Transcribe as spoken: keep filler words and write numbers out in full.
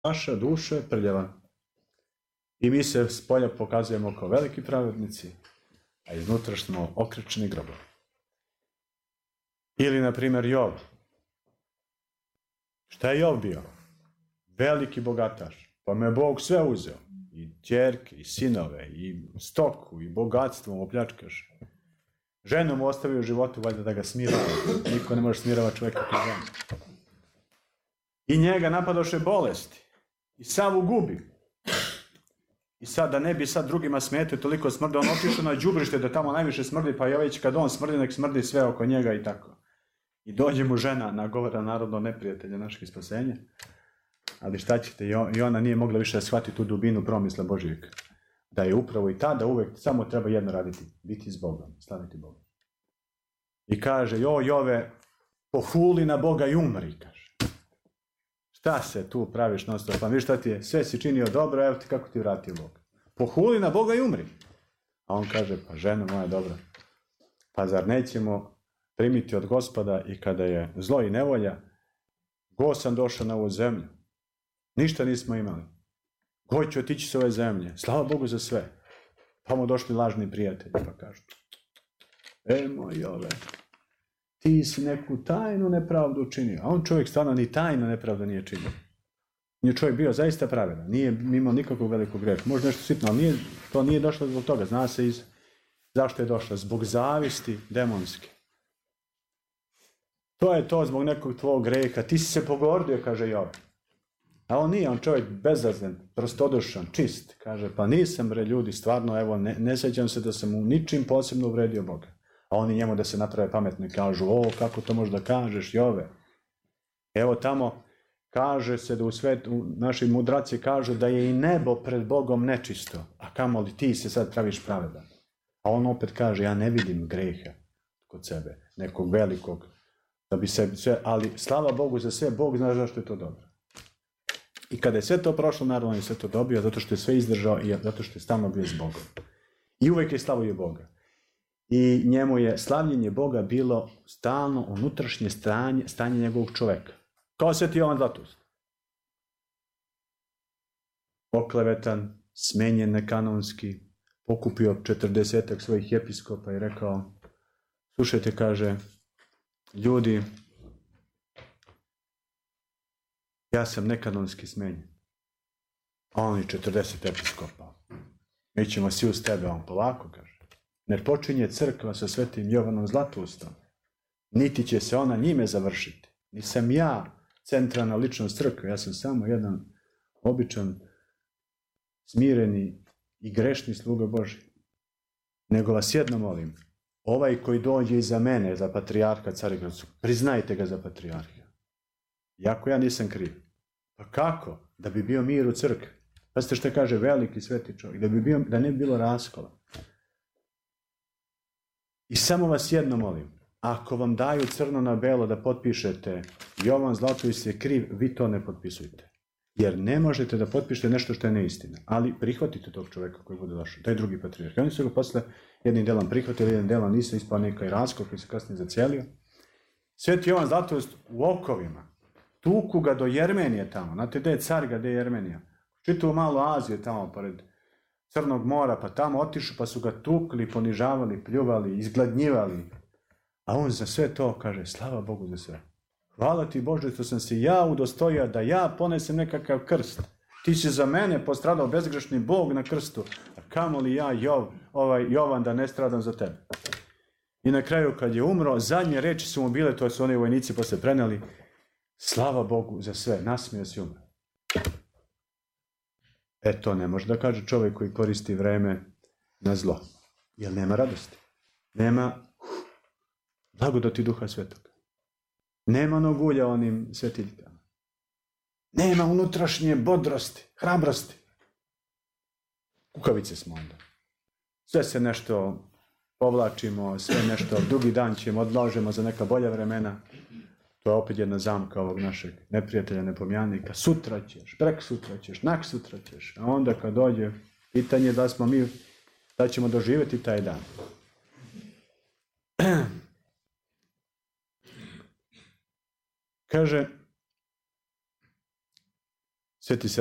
Naša duša je prljava. I mi se s polja pokazujemo kao veliki pravednici, a iznutra smo okrečeni grobovi. Ili, na primjer, Jov. Šta je Jov bio? Veliki bogataš. Pa me Bog sve uzeo. I ćerke, i sinove, i stoku, i bogatstvo mu opljačkaš. Ženu mu ostavio u životu, valjda da ga smirava. Niko ne može smirava čovjeka kao ženu. I njega napadoše bolesti. I sav ugubi. I sad, da ne bi sad drugima smetio toliko smrde, on otišao na đubrište da tamo najviše smrdi, pa ja već kad on smrdi, nek smrdi sve oko njega i tako. I dođe mu žena, nagovara narodno neprijatelja našeg spasenja. Ali šta ćete, i ona nije mogla više da shvati tu dubinu promisla Božijeg. Da je upravo i tada uvek samo treba jedno raditi, biti s Bogom, slaviti Boga. I kaže, jo, Jove, pohuli na Boga i umri, kaže. Šta se tu praviš non stop? Pa viš šta ti je, sve si činio dobro, evo ti kako ti vratio Bog. Pohuli na Boga i umri. A on kaže, pa ženo moja dobra, pa zar nećemo primiti od Gospoda i kada je zlo i nevolja, go sam došao na ovu zemlju. Ništa nismo imali. Go ću otići s ove zemlje. Slava Bogu za sve. Pa mu došli lažni prijatelji pa kažu, e moj Jove, ti si neku tajnu nepravdu učinio. A on čovjek stvarno ni tajnu nepravdu nije činio. Nije čovjek bio zaista pravedan. Nije imao nikakvog velikog greha. Možda nešto sitno, ali nije, to nije došlo zbog toga. Zna se iz, zašto je došlo. Zbog zavisti demonske. To je to zbog nekog tvojeg greha. Ti si se pogordio, kaže Jove. A on nije, on čovjek bezazlen, prostodušan, čist. Kaže, pa nisam bre ljudi, stvarno, evo, ne, ne sjećam se da sam u ničim posebno uvredio Boga. A oni njemu da se naprave pametno i kažu, o, kako to možda kažeš, Jove. Evo tamo kaže se da u svetu, naši mudraci kažu da je i nebo pred Bogom nečisto, a kamoli ti se sad praviš pravedan. A on opet kaže, ja ne vidim greha kod sebe, nekog velikog, da bi se sve, ali slava Bogu za sve, Bog zna zašto je to dobro. I kada je sve to prošlo, naravno je sve to dobio, zato što je sve izdržao i zato što je stalno bio s Bogom. I uvijek je slavio Boga. I njemu je slavljenje Boga bilo stalno unutrašnje stanje, stanje njegovog čoveka. Kao Sveti Jovan Zlatoust. Oklevetan, smenjen nekanonski, pokupio četrdesetak svojih episkopa i rekao, slušajte, kaže, ljudi, ja sam nekanonski smenjen. A on i četrdeset episkopa. Mi ćemo svi uz tebe, on polako, kaže. Ne počinje crkva sa Svetim Jovanom Zlatoustom. Niti će se ona njime završiti. Nisam ja centralna ličnost crkve, ja sam samo jedan običan, smireni i grešni sluga Božji. Nego vas jedno molim, ovaj koji dođe iza mene za patrijarha Carigradskog, priznajte ga za patrijarha. Iako ja nisam kriv. Pa kako? Da bi bio mir u crkvi. Pazite što kaže veliki sveti čovjek. Da, bi bio, da ne bi bilo raskola. I samo vas jedno molim. Ako vam daju crno na belo da potpišete Jovan Zlatoust je kriv, vi to ne potpisujte. Jer ne možete da potpišete nešto što je neistina. Ali prihvatite tog čovjeka koji bude došao. Taj drugi patrijarh. Oni su ga posle jednim delom prihvatili, jednim delom nisu, ispao neka i raskol koji se kasnije zacijelio. Sveti Jovan Zlatoust u okovima. Tuku ga do Jermenije tamo. Znate gdje je Carga, gdje je Jermenija? Čitavu malu Aziju tamo pored Crnog mora, pa tamo otišu, pa su ga tukli, ponižavali, pljuvali, izgladnjivali. A on za sve to kaže, slava Bogu za sve. Hvala ti Bože što sam se ja udostojio da ja ponesem nekakav krst. Ti si za mene postradao bezgrešni Bog na krstu, a kamoli ja, Jov, ovaj Jovan, da ne stradam za tebe. I na kraju kad je umro, zadnje reči su mu bile, to su oni vojnici posle preneli, slava Bogu za sve, nasmio si umro. E to ne može da kaže čovjek koji koristi vreme na zlo. Jer nema radosti. Nema blagodati Duha Svetoga. Nema nogulja onim svetiljkama. Nema unutrašnje bodrosti, hrabrosti. Kukavice smo onda. Sve se nešto povlačimo, sve nešto drugi dan ćemo, odlažemo za neka bolja vremena. To je opet jedna zamka ovog našeg neprijatelja, nepomjanika. Sutra ćeš, prek sutra ćeš, nak sutra ćeš. A onda kad dođe, pitanje da smo mi, da ćemo doživjeti taj dan. Kaže, Sjeti se